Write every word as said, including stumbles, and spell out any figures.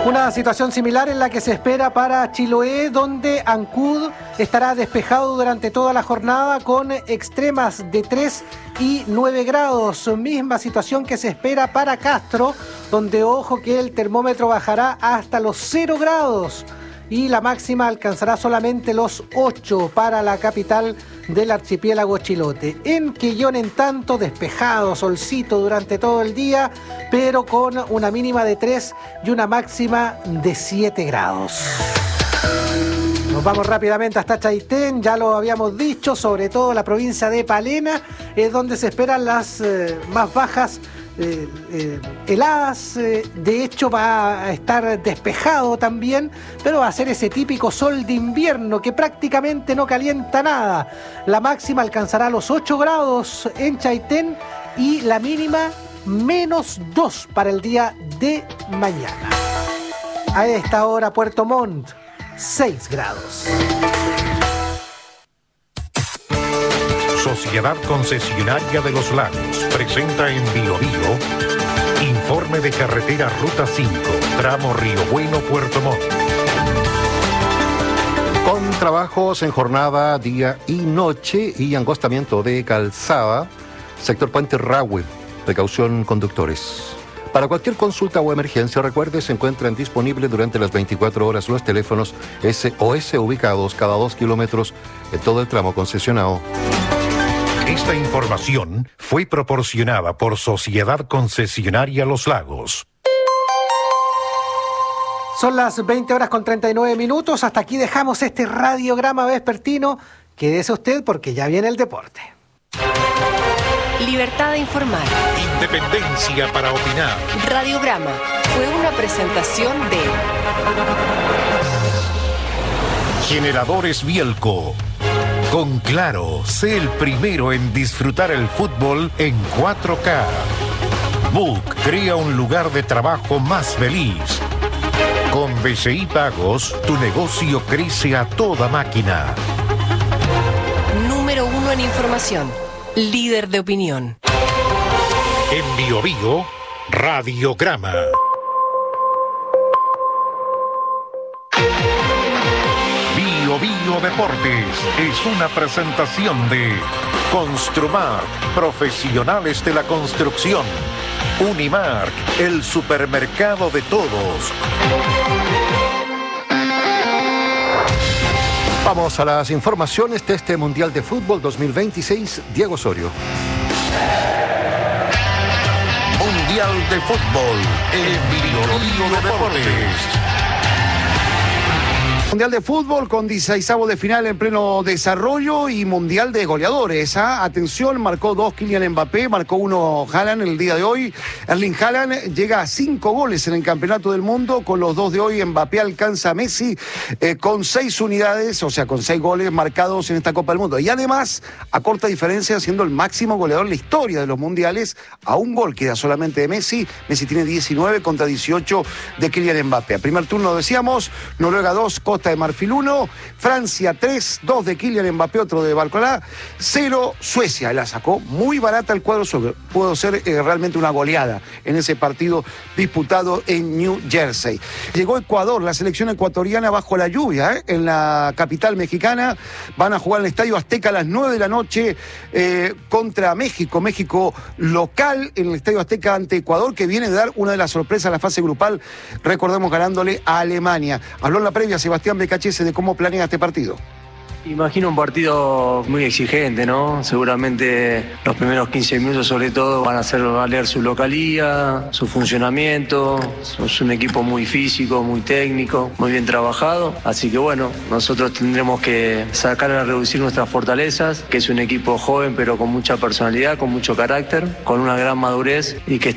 Una situación similar en la que se espera para Chiloé, donde Ancud estará despejado durante toda la jornada con extremas de tres y nueve grados. Misma situación que se espera para Castro, donde ojo que el termómetro bajará hasta los cero grados y la máxima alcanzará solamente los ocho para la capital del archipiélago chilote. En Quillón, en tanto, despejado, solcito durante todo el día, pero con una mínima de tres y una máxima de siete grados. Nos vamos rápidamente hasta Chaitén, ya lo habíamos dicho, sobre todo la provincia de Palena, es donde se esperan las eh, más bajas Eh, eh, heladas. Eh, de hecho va a estar despejado también, pero va a ser ese típico sol de invierno que prácticamente no calienta nada. La máxima alcanzará los ocho grados en Chaitén y la mínima menos dos para el día de mañana. A esta hora Puerto Montt, seis grados. Sociedad Concesionaria de los Lagos presenta en Bio Bio informe de carretera Ruta cinco, tramo Río Bueno, Puerto Montt. Con trabajos en jornada, día y noche y angostamiento de calzada, sector Puente Rahue, precaución conductores. Para cualquier consulta o emergencia, recuerde, se encuentran disponibles durante las veinticuatro horas los teléfonos S O S ubicados cada dos kilómetros en todo el tramo concesionado. Esta información fue proporcionada por Sociedad Concesionaria Los Lagos. Son las veinte horas con treinta y nueve minutos. Hasta aquí dejamos este radiograma vespertino. Quédese usted porque ya viene el deporte. Libertad de informar. Independencia para opinar. Radiograma fue una presentación de Generadores Bielco. Con Claro, sé el primero en disfrutar el fútbol en cuatro K. Book crea un lugar de trabajo más feliz. Con B C I Pagos, tu negocio crece a toda máquina. Número uno en información. Líder de opinión. En Bio Bio, Radiograma. Bio Bio Deportes es una presentación de Construmark, profesionales de la construcción. Unimark, el supermercado de todos. Vamos a las informaciones de este Mundial de Fútbol dos mil veintiséis. Diego Osorio. Mundial de Fútbol en Bio Bio Deportes. Mundial de Fútbol con dieciseisavo de final en pleno desarrollo y Mundial de goleadores. ¿eh? Atención, marcó dos Kylian Mbappé, marcó uno Haaland el día de hoy. Erling Haaland llega a cinco goles en el Campeonato del Mundo. Con los dos de hoy, Mbappé alcanza a Messi eh, con seis unidades, o sea, con seis goles marcados en esta Copa del Mundo. Y además, a corta diferencia, siendo el máximo goleador en la historia de los mundiales, a un gol queda solamente de Messi. Messi tiene diecinueve contra dieciocho de Kylian Mbappé. A primer turno decíamos, Noruega dos, Costa de Marfil uno, Francia tres, dos de Kylian Mbappé, otro de Barcolá, cero Suecia. La sacó muy barata el cuadro sueco. Pudo ser eh, realmente una goleada en ese partido disputado en New Jersey. Llegó Ecuador, la selección ecuatoriana bajo la lluvia, ¿eh? en la capital mexicana. Van a jugar en el Estadio Azteca a las nueve de la noche eh, contra México. México local en el Estadio Azteca ante Ecuador, que viene de dar una de las sorpresas a la fase grupal, recordemos, ganándole a Alemania. Habló en la previa Sebastián Becachese de cómo planea este partido. Imagino un partido muy exigente, ¿no? Seguramente los primeros quince minutos sobre todo van a hacer valer su localía, su funcionamiento. Es un equipo muy físico, muy técnico, muy bien trabajado. Así que bueno, nosotros tendremos que sacar a reducir nuestras fortalezas, que es un equipo joven pero con mucha personalidad, con mucho carácter, con una gran madurez y que